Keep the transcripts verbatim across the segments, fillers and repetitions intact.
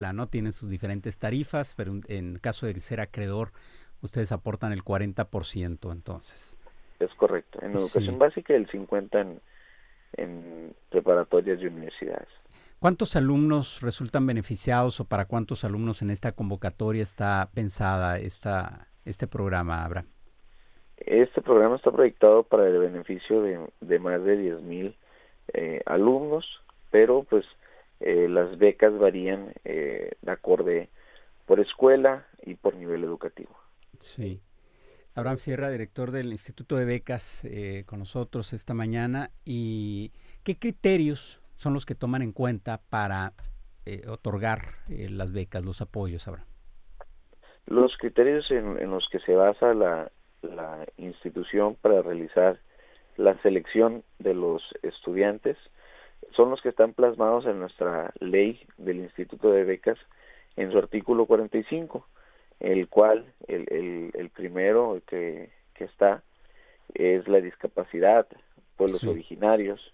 escuela, ¿no? Tienen sus diferentes tarifas, pero en, en caso de ser acreedor, ustedes aportan el cuarenta por ciento, entonces. Es correcto. En educación Sí. básica el cincuenta por ciento en, en preparatorias y universidades. ¿Cuántos alumnos resultan beneficiados o para cuántos alumnos en esta convocatoria está pensada esta, este programa, Abraham? Este programa está proyectado para el beneficio de, de más de diez mil eh, alumnos, pero pues eh, las becas varían eh, de acorde por escuela y por nivel educativo. Sí. Abraham Sierra, director del Instituto de Becas, eh, con nosotros esta mañana. ¿Y qué criterios son los que toman en cuenta para eh, otorgar eh, las becas, los apoyos, Abraham? Los criterios en, en los que se basa la, la institución para realizar la selección de los estudiantes son los que están plasmados en nuestra ley del Instituto de Becas en su artículo cuarenta y cinco, el cual el, el, el primero el que, que está es la discapacidad, pueblos Sí. originarios,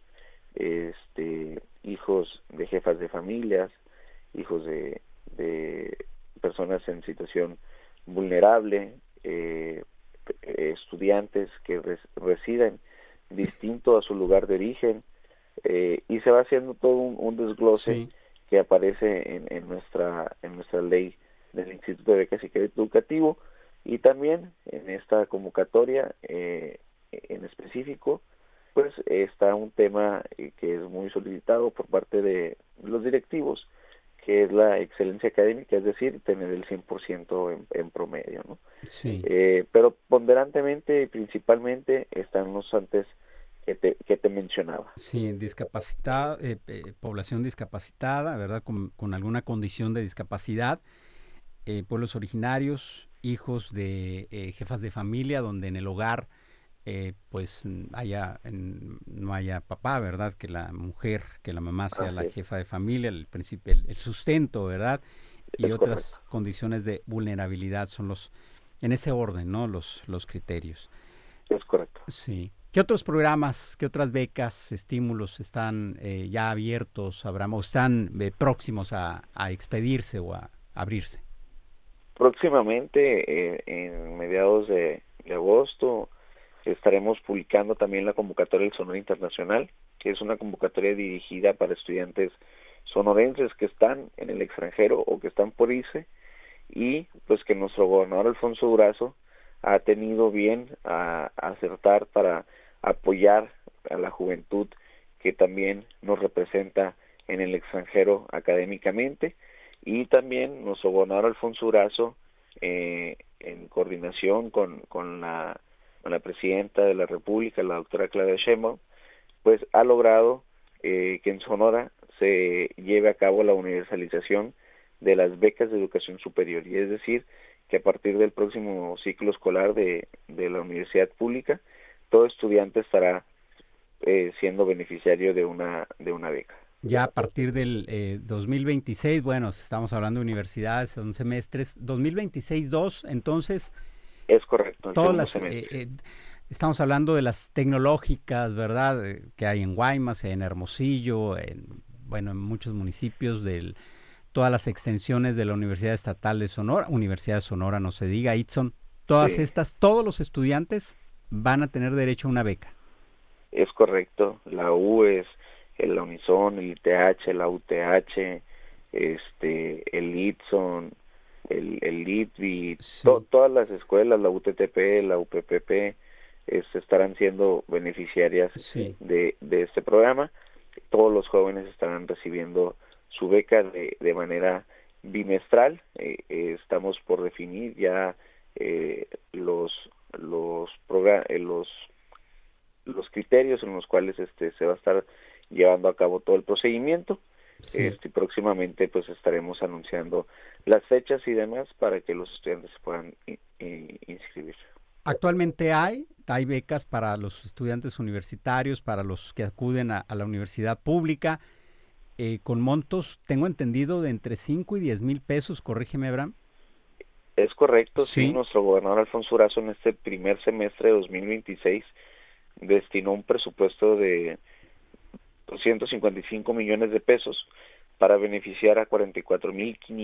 este, hijos de jefas de familias, hijos de, de personas en situación vulnerable, eh, estudiantes que res, residen distinto a su lugar de origen, eh, y se va haciendo todo un, un desglose Sí. que aparece en, en nuestra en nuestra ley del Instituto de Becas y Crédito Educativo, y también en esta convocatoria eh, en específico pues está un tema eh, que es muy solicitado por parte de los directivos, que es la excelencia académica, es decir, tener el cien por ciento en, en promedio, ¿no? Sí. Eh, pero ponderantemente y principalmente están los antes que te, que te mencionaba. Sí, discapacitada, eh, eh, población discapacitada, ¿verdad? Con, con alguna condición de discapacidad, eh, pueblos originarios, hijos de eh, jefas de familia, donde en el hogar eh, pues haya en, no haya papá, ¿verdad? Que la mujer, que la mamá sea la Así es, jefa de familia, el principio, el, el sustento, ¿verdad? Y es correcto, otras condiciones de vulnerabilidad son los, en ese orden, ¿no? Los, los criterios. es correcto. Sí. ¿Qué otros programas, qué otras becas, estímulos están eh, ya abiertos, Abraham, o están eh, próximos a, a expedirse o a abrirse? Próximamente, eh, en mediados de, de agosto, estaremos publicando también la convocatoria del Sonora Internacional, que es una convocatoria dirigida para estudiantes sonorenses que están en el extranjero o que están por irse, y pues que nuestro gobernador Alfonso Durazo ha tenido bien a, a acertar para apoyar a la juventud que también nos representa en el extranjero académicamente, y también nuestro gobernador Alfonso Durazo eh, en coordinación con, con la con la presidenta de la República, la doctora Claudia Sheinbaum, pues ha logrado eh, que en Sonora se lleve a cabo la universalización de las becas de educación superior, y es decir, que a partir del próximo ciclo escolar de, de la universidad pública, todo estudiante estará eh, siendo beneficiario de una, de una beca. Ya a partir del eh, dos mil veintiséis, bueno, estamos hablando de universidades, son semestres, dos mil veintiséis dos, entonces, Es correcto, el todas segundo las, eh, semestre. eh, estamos hablando de las tecnológicas, ¿verdad? Eh, que hay en Guaymas, en Hermosillo, en, bueno, en muchos municipios, del, todas las extensiones de la Universidad Estatal de Sonora, Universidad de Sonora, no se diga, Itson, todas Sí, estas, todos los estudiantes van a tener derecho a una beca. es correcto. La U E S, el Unison, el I T H, la U T H, este, el Itson, el, el I T B I, to, Sí, todas las escuelas, la U T T P, la U P P P, este, estarán siendo beneficiarias sí. de, de este programa. Todos los jóvenes estarán recibiendo su beca de, de manera bimestral. Eh, eh, estamos por definir ya eh, los los, eh, los los criterios en los cuales este se va a estar llevando a cabo todo el procedimiento. Sí. Este próximamente pues estaremos anunciando las fechas y demás para que los estudiantes se puedan i- i- inscribir. Actualmente hay, hay becas para los estudiantes universitarios, para los que acuden a, a la universidad pública, eh, con montos, tengo entendido, de entre cinco y diez mil pesos, corrígeme, Abraham. Es correcto, sí, Sí, nuestro gobernador Alfonso Durazo en este primer semestre de dos mil veintiséis destinó un presupuesto de doscientos cincuenta y cinco millones de pesos para beneficiar a cuarenta y cuatro mil quinientos